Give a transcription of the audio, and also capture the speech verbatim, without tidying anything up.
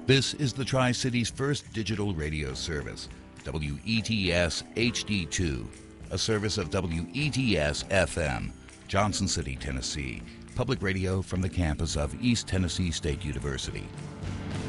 This is the Tri-City's first digital radio service, W E T S H D two, a service of W E T S F M, Johnson City, Tennessee, public radio from the campus of East Tennessee State University.